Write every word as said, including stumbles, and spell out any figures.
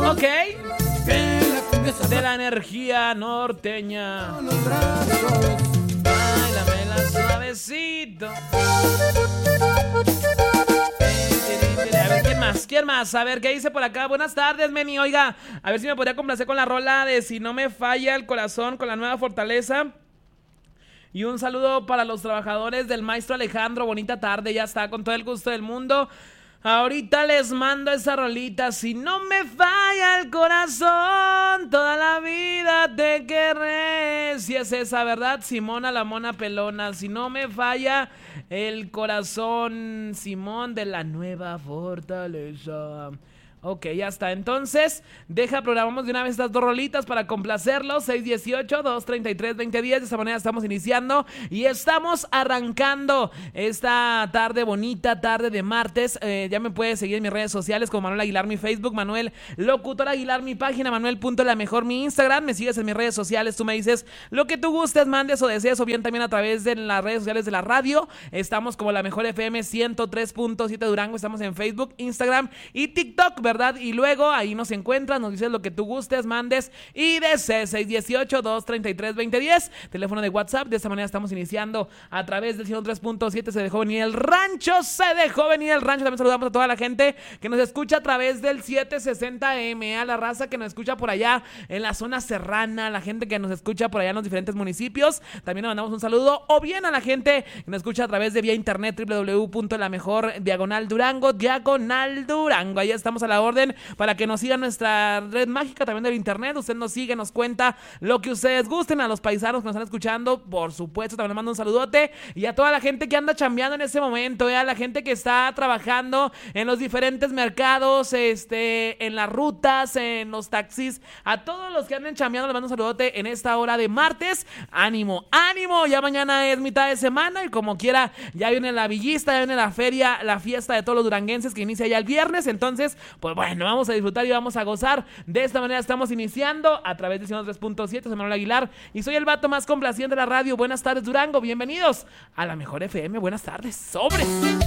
Ok. De la energía norteña. Báilamela suavecito. A ver, ¿quién más? ¿Quién más? A ver, ¿qué dice por acá? Buenas tardes, Meni. Oiga, a ver si me podría complacer con la rola de Si no me falla el corazón con la nueva fortaleza. Y un saludo para los trabajadores del maestro Alejandro. Bonita tarde, ya está, con todo el gusto del mundo. Ahorita les mando esa rolita. Si no me falla el corazón, toda la vida te querré. Si es esa, ¿verdad? Simona la mona pelona. Si no me falla el corazón, Simón de la nueva fortaleza. Ok, ya está. Entonces, deja, programamos de una vez estas dos rolitas para complacerlos. seis dieciocho, dos treinta y tres, veinte diez. De esta manera estamos iniciando y estamos arrancando esta tarde bonita, tarde de martes. Eh, ya me puedes seguir en mis redes sociales como Manuel Aguilar, mi Facebook, Manuel Locutor Aguilar, mi página, Manuel punto la mejor, mi Instagram. Me sigues en mis redes sociales, tú me dices lo que tú gustes, mandes o desees, o bien también a través de las redes sociales de la radio. Estamos como La Mejor F M ciento tres punto siete Durango. Estamos en Facebook, Instagram y TikTok, ¿verdad? Y luego ahí nos encuentras, nos dices lo que tú gustes, mandes y desees. Seis dieciocho, dos treinta y tres, veinte diez, teléfono de WhatsApp. De esta manera estamos iniciando a través del ciento tres punto siete. Se dejó venir el rancho, se dejó venir el rancho. También saludamos a toda la gente que nos escucha a través del setecientos sesenta M, a la raza que nos escucha por allá en la zona serrana, la gente que nos escucha por allá en los diferentes municipios. También le mandamos un saludo, o bien a la gente que nos escucha a través de vía internet, doble u doble u doble u punto la mejor diagonal Durango, diagonal Durango. Ahí estamos a la orden para que nos sigan nuestra red mágica también del internet. Usted nos sigue, nos cuenta lo que ustedes gusten. A los paisanos que nos están escuchando, por supuesto, también les mando un saludote. Y a toda la gente que anda chambeando en este momento, ¿eh? A la gente que está trabajando en los diferentes mercados, este, en las rutas, en los taxis. A todos los que anden chambeando les mando un saludote en esta hora de martes. Ánimo, ánimo, ya mañana es mitad de semana y como quiera ya viene la villista, ya viene la feria, la fiesta de todos los duranguenses que inicia ya el viernes. Entonces, pues bueno, vamos a disfrutar y vamos a gozar. De esta manera estamos iniciando a través de ciento tres punto siete. Soy Manuel Aguilar y soy el vato más complaciente de la radio. Buenas tardes, Durango, bienvenidos a La Mejor F M. Buenas tardes, sobres.